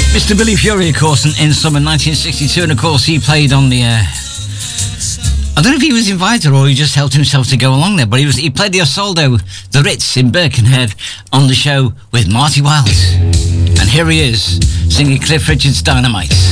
Mr. Billy Fury, of course, in summer 1962, and of course he played on the... I don't know if he was invited or he just helped himself to go along there, but he played the Osaldo, the Ritz in Birkenhead, on the show with Marty Wilde. And here he is, singing Cliff Richard's Dynamite.